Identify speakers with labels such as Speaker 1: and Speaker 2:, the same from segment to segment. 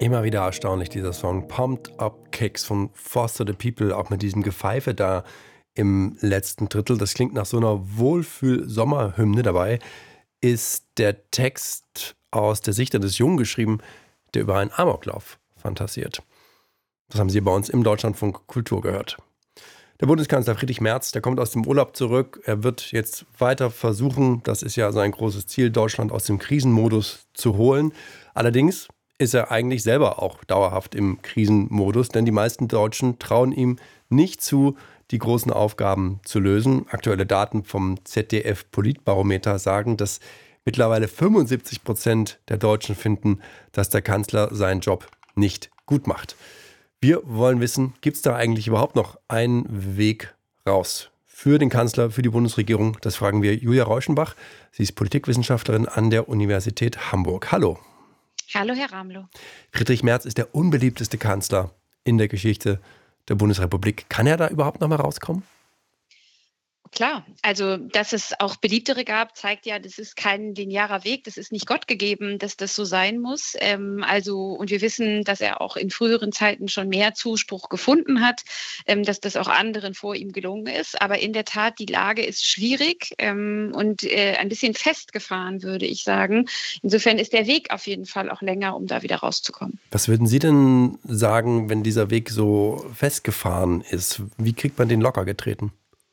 Speaker 1: Immer wieder erstaunlich, dieser Song Pumped Up Kicks von Foster the People, auch mit diesem Gepfeife da im letzten Drittel. Das klingt nach so einer Wohlfühl-Sommerhymne. Dabei ist der Text aus der Sicht eines Jungen geschrieben, der über einen Amoklauf fantasiert. Das haben Sie bei uns im Deutschlandfunk Kultur gehört. Der Bundeskanzler Friedrich Merz, der kommt aus dem Urlaub zurück. Er wird jetzt weiter versuchen, das ist ja sein großes Ziel, Deutschland aus dem Krisenmodus zu holen. Allerdings ist er eigentlich selber auch dauerhaft im Krisenmodus, denn die meisten Deutschen trauen ihm nicht zu, die großen Aufgaben zu lösen. Aktuelle Daten vom ZDF-Politbarometer sagen, dass mittlerweile 75% der Deutschen finden, dass der Kanzler seinen Job nicht gut macht. Wir wollen wissen, gibt es da eigentlich überhaupt noch einen Weg raus für den Kanzler, für die Bundesregierung? Das fragen wir Julia Reuschenbach. Sie ist Politikwissenschaftlerin an der Universität Hamburg. Hallo.
Speaker 2: Hallo, Herr Ramlow.
Speaker 1: Friedrich Merz ist der unbeliebteste Kanzler in der Geschichte der Bundesrepublik. Kann er da überhaupt noch mal rauskommen?
Speaker 2: Klar, also dass es auch beliebtere gab, zeigt ja, das ist kein linearer Weg, das ist nicht Gott gegeben, dass das so sein muss. Und wir wissen, dass er auch in früheren Zeiten schon mehr Zuspruch gefunden hat, dass das auch anderen vor ihm gelungen ist. Aber in der Tat, die Lage ist schwierig und ein bisschen festgefahren, würde ich sagen. Insofern ist der Weg auf jeden Fall auch länger, um da wieder rauszukommen.
Speaker 1: Was würden Sie denn sagen, wenn dieser Weg so festgefahren ist? Wie kriegt man den locker getreten?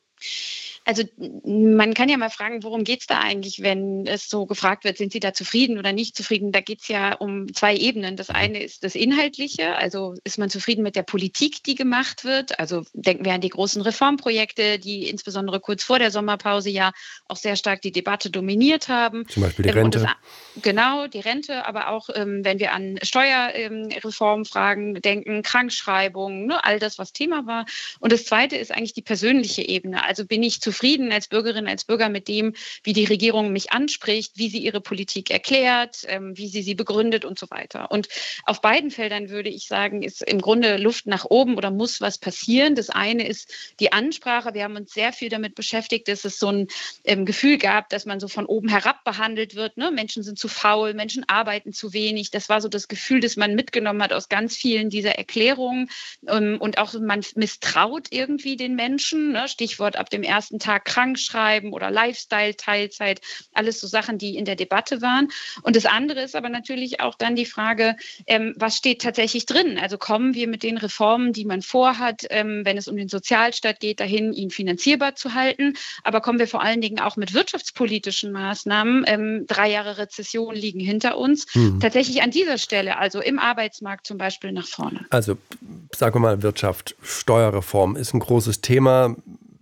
Speaker 2: Also man kann ja mal fragen, worum geht es da eigentlich, wenn es so gefragt wird, sind Sie da zufrieden oder nicht zufrieden? Da geht es ja um zwei Ebenen. Das eine ist das Inhaltliche, also ist man zufrieden mit der Politik, die gemacht wird? Also denken wir an die großen Reformprojekte, die insbesondere kurz vor der Sommerpause ja auch sehr stark die Debatte dominiert haben.
Speaker 1: Zum Beispiel die Rente.
Speaker 2: Genau, die Rente, aber auch wenn wir an Steuerreformfragen denken, Krankschreibung, ne, all das, was Thema war. Und das zweite ist eigentlich die persönliche Ebene. Also bin ich zufrieden als Bürgerin, als Bürger mit dem, wie die Regierung mich anspricht, wie sie ihre Politik erklärt, wie sie begründet und so weiter. Und auf beiden Feldern würde ich sagen, ist im Grunde Luft nach oben oder muss was passieren. Das eine ist die Ansprache. Wir haben uns sehr viel damit beschäftigt, dass es so ein Gefühl gab, dass man so von oben herab behandelt wird. Ne? Menschen sind zu faul, Menschen arbeiten zu wenig. Das war so das Gefühl, das man mitgenommen hat aus ganz vielen dieser Erklärungen. Und auch man misstraut irgendwie den Menschen. Ne? Stichwort ab dem ersten Tag krankschreiben oder Lifestyle, Teilzeit, alles so Sachen, die in der Debatte waren. Und das andere ist aber natürlich auch dann die Frage, was steht tatsächlich drin? Also kommen wir mit den Reformen, die man vorhat, wenn es um den Sozialstaat geht, dahin, ihn finanzierbar zu halten? Aber kommen wir vor allen Dingen auch mit wirtschaftspolitischen Maßnahmen, 3 Jahre Rezession liegen hinter uns, tatsächlich an dieser Stelle, also im Arbeitsmarkt zum Beispiel, nach vorne?
Speaker 1: Also sagen wir mal Wirtschaft, Steuerreform ist ein großes Thema.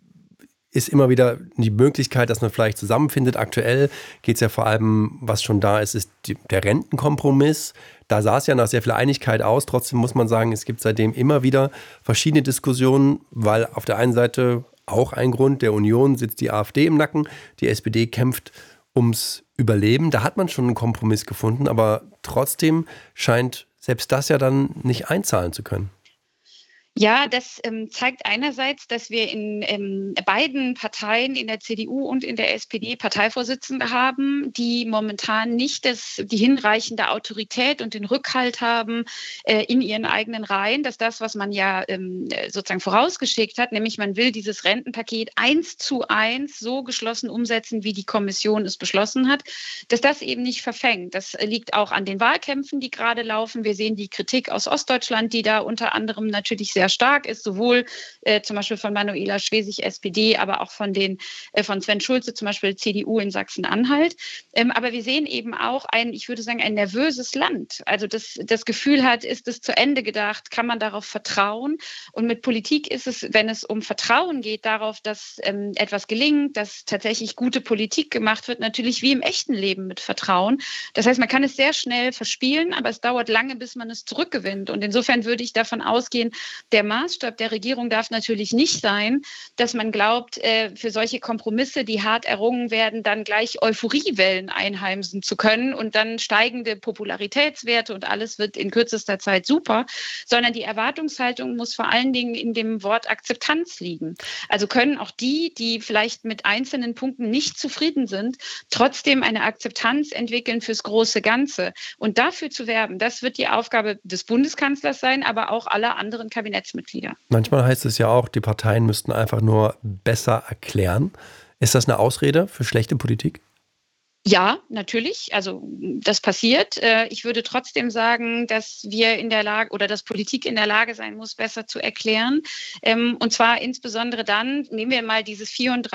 Speaker 1: Ist immer wieder die Möglichkeit, dass man vielleicht zusammenfindet. Aktuell geht es ja vor allem, was schon da ist der Rentenkompromiss. Da sah es ja nach sehr viel Einigkeit aus. Trotzdem muss man sagen, es gibt seitdem immer wieder verschiedene Diskussionen, weil auf der einen Seite auch ein Grund der Union sitzt die AfD im Nacken. Die SPD kämpft ums Überleben. Da hat man schon einen Kompromiss gefunden, aber trotzdem scheint selbst das ja dann nicht einzahlen zu können.
Speaker 2: Ja, das zeigt einerseits, dass wir in beiden Parteien, in der CDU und in der SPD, Parteivorsitzende haben, die momentan nicht die hinreichende Autorität und den Rückhalt haben in ihren eigenen Reihen, dass das, was man ja sozusagen vorausgeschickt hat, nämlich man will dieses Rentenpaket 1:1 so geschlossen umsetzen, wie die Kommission es beschlossen hat, dass das eben nicht verfängt. Das liegt auch an den Wahlkämpfen, die gerade laufen. Wir sehen die Kritik aus Ostdeutschland, die da unter anderem natürlich sehr stark ist, sowohl zum Beispiel von Manuela Schwesig, SPD, aber auch von Sven Schulze, zum Beispiel CDU in Sachsen-Anhalt. Aber wir sehen eben auch ich würde sagen, ein nervöses Land. Also das Gefühl hat, ist es zu Ende gedacht, kann man darauf vertrauen? Und mit Politik ist es, wenn es um Vertrauen geht, darauf, dass etwas gelingt, dass tatsächlich gute Politik gemacht wird, natürlich wie im echten Leben mit Vertrauen. Das heißt, man kann es sehr schnell verspielen, aber es dauert lange, bis man es zurückgewinnt. Und insofern würde ich davon ausgehen, Der Maßstab der Regierung darf natürlich nicht sein, dass man glaubt, für solche Kompromisse, die hart errungen werden, dann gleich Euphoriewellen einheimsen zu können und dann steigende Popularitätswerte und alles wird in kürzester Zeit super, sondern die Erwartungshaltung muss vor allen Dingen in dem Wort Akzeptanz liegen. Also können auch die vielleicht mit einzelnen Punkten nicht zufrieden sind, trotzdem eine Akzeptanz entwickeln fürs große Ganze. Und dafür zu werben, das wird die Aufgabe des Bundeskanzlers sein, aber auch aller anderen Kabinettsmitglieder.
Speaker 1: Manchmal heißt es ja auch, die Parteien müssten einfach nur besser erklären. Ist das eine Ausrede für schlechte Politik?
Speaker 2: Ja, natürlich. Also das passiert. Ich würde trotzdem sagen, dass wir in der Lage oder dass Politik in der Lage sein muss, besser zu erklären. Und zwar insbesondere dann, nehmen wir mal dieses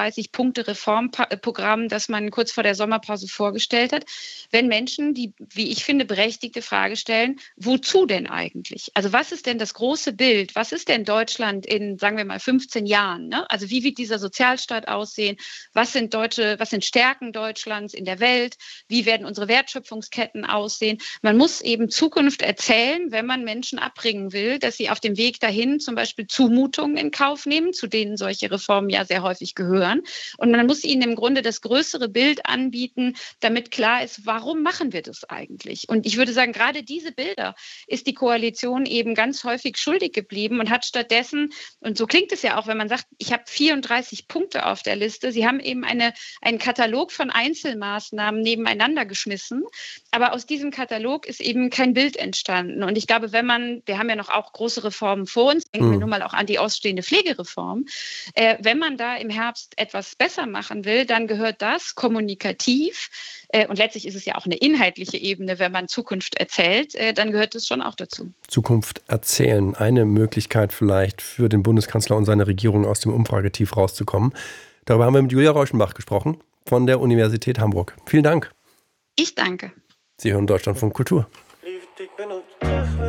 Speaker 2: 34-Punkte-Reformprogramm, das man kurz vor der Sommerpause vorgestellt hat, wenn Menschen die, wie ich finde, berechtigte Frage stellen, wozu denn eigentlich? Also was ist denn das große Bild? Was ist denn Deutschland in, sagen wir mal, 15 Jahren? Ne? Also wie wird dieser Sozialstaat aussehen? Was sind Stärken Deutschlands in der Welt, wie werden unsere Wertschöpfungsketten aussehen. Man muss eben Zukunft erzählen, wenn man Menschen abbringen will, dass sie auf dem Weg dahin zum Beispiel Zumutungen in Kauf nehmen, zu denen solche Reformen ja sehr häufig gehören. Und man muss ihnen im Grunde das größere Bild anbieten, damit klar ist, warum machen wir das eigentlich? Und ich würde sagen, gerade diese Bilder ist die Koalition eben ganz häufig schuldig geblieben und hat stattdessen, und so klingt es ja auch, wenn man sagt, ich habe 34 Punkte auf der Liste, sie haben eben einen Katalog von Einzelmaßnahmen nebeneinander geschmissen. Aber aus diesem Katalog ist eben kein Bild entstanden. Und ich glaube, wir haben ja noch auch große Reformen vor uns, denken wir nun mal auch an die ausstehende Pflegereform. Wenn man da im Herbst etwas besser machen will, dann gehört das kommunikativ, und letztlich ist es ja auch eine inhaltliche Ebene, wenn man Zukunft erzählt, dann gehört es schon auch dazu.
Speaker 1: Zukunft erzählen, eine Möglichkeit vielleicht für den Bundeskanzler und seine Regierung aus dem Umfragetief rauszukommen. Darüber haben wir mit Julia Rauschenbach gesprochen von der Universität Hamburg. Vielen Dank.
Speaker 2: Ich danke.
Speaker 1: Sie hören Deutschlandfunk Kultur.